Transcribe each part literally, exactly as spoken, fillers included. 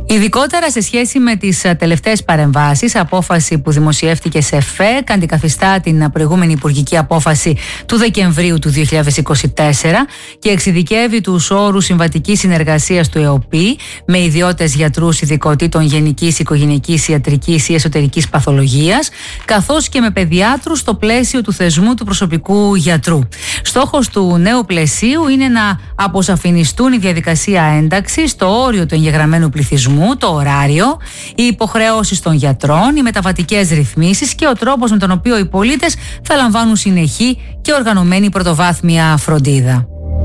Ειδικότερα σε σχέση με τις τελευταίες παρεμβάσεις, απόφαση που δημοσιεύτηκε σε ΕΦΕΚ αντικαθιστά την προηγούμενη υπουργική απόφαση του Δεκεμβρίου του δύο χιλιάδες είκοσι τέσσερα και εξειδικεύει τους όρους συμβατικής συνεργασίας του ΕΟΠΗ με ιδιώτες γιατρούς ειδικοτήτων γενικής, οικογενειακής, ιατρικής ή εσωτερικής παθολογίας, καθώς και με παιδιάτρους στο πλαίσιο του θεσμού του προσωπικού γιατρού. Στόχος του νέου πλαισίου είναι να αποσαφινιστούν η διαδικασία ένταξης, το όριο του εγγεγραμμένου πληθυσμού, το ωράριο, οι υποχρεώσεις των γιατρών, οι μεταβατικές ρυθμίσεις και ο τρόπος με τον οποίο οι πολίτες θα λαμβάνουν συνεχή και οργανωμένη πρωτοβάθμια φροντίδα.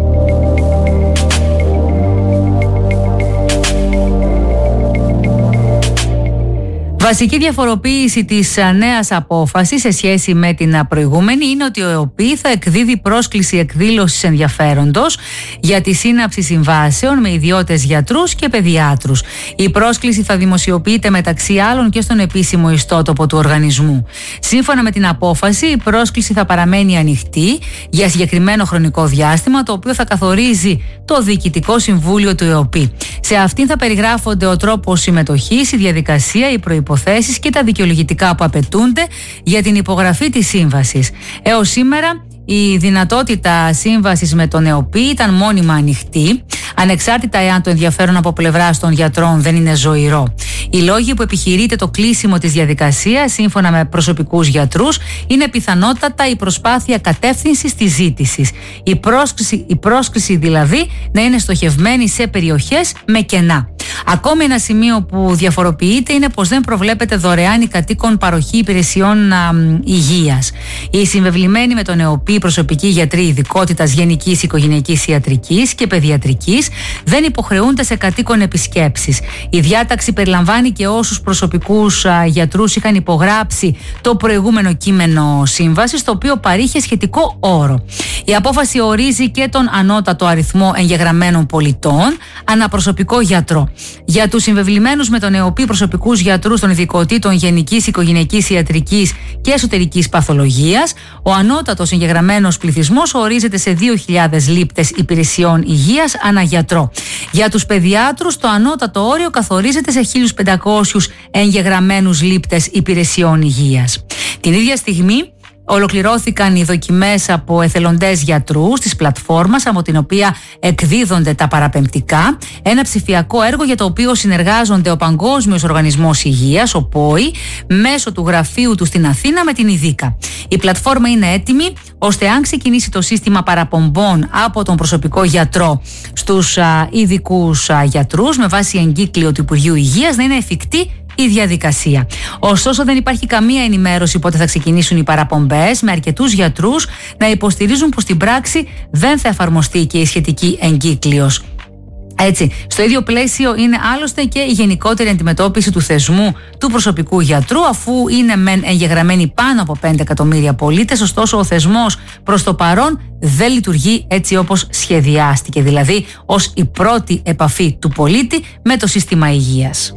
Βασική διαφοροποίηση της νέας απόφασης σε σχέση με την προηγούμενη είναι ότι ο ΕΟΠΗ θα εκδίδει πρόσκληση εκδήλωσης ενδιαφέροντος για τη σύναψη συμβάσεων με ιδιώτες γιατρούς και παιδιάτρους. Η πρόσκληση θα δημοσιοποιείται μεταξύ άλλων και στον επίσημο ιστότοπο του οργανισμού. Σύμφωνα με την απόφαση, η πρόσκληση θα παραμένει ανοιχτή για συγκεκριμένο χρονικό διάστημα, το οποίο θα καθορίζει το Διοικητικό Συμβούλιο του ΕΟΠΗ. Σε αυτήν θα περιγράφονται ο τρόπος συμμετοχής, η διαδικασία, οι προϋποθέσεις και τα δικαιολογητικά που απαιτούνται για την υπογραφή της σύμβασης. Έως σήμερα, η δυνατότητα σύμβασης με τον ΕΟΠΗ ήταν μόνιμα ανοιχτή, ανεξάρτητα εάν το ενδιαφέρον από πλευράς των γιατρών δεν είναι ζωηρό. Οι λόγοι που επιχειρείται το κλείσιμο της διαδικασίας, σύμφωνα με προσωπικούς γιατρούς, είναι πιθανότατα η προσπάθεια κατεύθυνσης της ζήτησης. Η πρόσκληση, η πρόσκληση δηλαδή να είναι στοχευμένη σε περιοχές με κενά. Ακόμη ένα σημείο που διαφοροποιείται είναι πως δεν προβλέπεται δωρεάν ή κατοίκον παροχή υπηρεσιών α, υγείας. Οι συμβεβλημένοι με τον ΕΟΠΗ προσωπικοί γιατροί ειδικότητας γενικής, οικογενειακής, ιατρικής και παιδιατρικής δεν υποχρεούνται σε κατοίκον επισκέψεις. Η διάταξη περιλαμβάνει και όσους προσωπικούς α, γιατρούς είχαν υπογράψει το προηγούμενο κείμενο σύμβασης, το οποίο παρήχε σχετικό όρο. Η απόφαση ορίζει και τον ανώτατο αριθμό εγγεγραμμένων πολιτών ανά προσωπικό γιατρό. Για τους συμβεβλημένους με τον ΕΟΠΗ προσωπικούς γιατρούς των ειδικοτήτων γενικής, οικογενειακής, ιατρικής και εσωτερικής παθολογίας, ο ανώτατος εγγεγραμμένος πληθυσμός ορίζεται σε δύο χιλιάδες λήπτες υπηρεσιών υγείας ανά γιατρό. Για τους παιδιάτρους, το ανώτατο όριο καθορίζεται σε χίλιους πεντακόσιους εγγεγραμμένους λήπτες υπηρεσιών υγείας. Την ίδια στιγμή, ολοκληρώθηκαν οι δοκιμές από εθελοντές γιατρούς της πλατφόρμας από την οποία εκδίδονται τα παραπεμπτικά, ένα ψηφιακό έργο για το οποίο συνεργάζονται ο Παγκόσμιος Οργανισμός Υγείας, ο ΠΟΗ, μέσω του γραφείου του στην Αθήνα με την ΙΔΙΚΑ. Η πλατφόρμα είναι έτοιμη ώστε αν ξεκινήσει το σύστημα παραπομπών από τον προσωπικό γιατρό στους ειδικούς γιατρούς με βάση εγκύκλιο του Υπουργείου Υγείας να είναι εφικτή η διαδικασία. Ωστόσο, δεν υπάρχει καμία ενημέρωση πότε θα ξεκινήσουν οι παραπομπές, με αρκετούς γιατρούς να υποστηρίζουν πως στην πράξη δεν θα εφαρμοστεί και η σχετική εγκύκλιος. Έτσι, στο ίδιο πλαίσιο είναι άλλωστε και η γενικότερη αντιμετώπιση του θεσμού του προσωπικού γιατρού, αφού είναι μεν εγγεγραμμένοι πάνω από πέντε εκατομμύρια πολίτες, ωστόσο ο θεσμός προς το παρόν δεν λειτουργεί έτσι όπως σχεδιάστηκε, δηλαδή ως η πρώτη επαφή του πολίτη με το σύστημα υγείας.